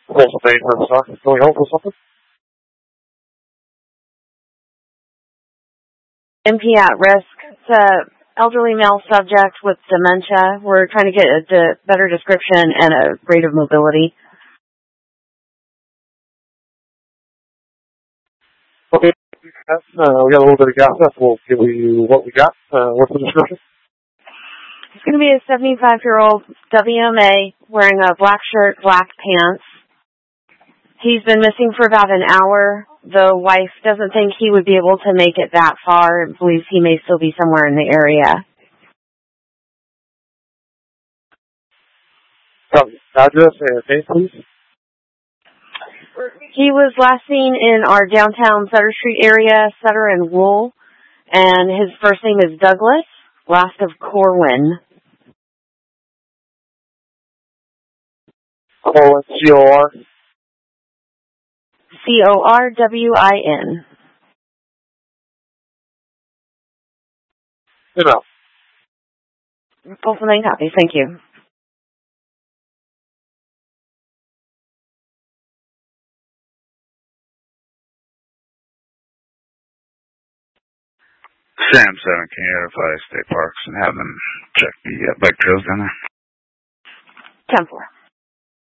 Wilson Bay for the going home for something? MP at risk. It's an elderly male subject with dementia. We're trying to get a better description and a rate of mobility. Okay. We got a little bit of gas left. We'll give you what we got. What's the description? It's going to be a 75-year-old WMA wearing a black shirt, black pants. He's been missing for about an hour. The wife doesn't think he would be able to make it that far and believes he may still be somewhere in the area. Address and name, please. He was last seen in our downtown Sutter Street area, Sutter and Wool, and his first name is Douglas, last of Corwin. Corwin, C-O-R? C-O-R-W-I-N. Enough. Full name copy, thank you. Sam 7, can you notify State Parks and have them check the bike trails down there? 10-4.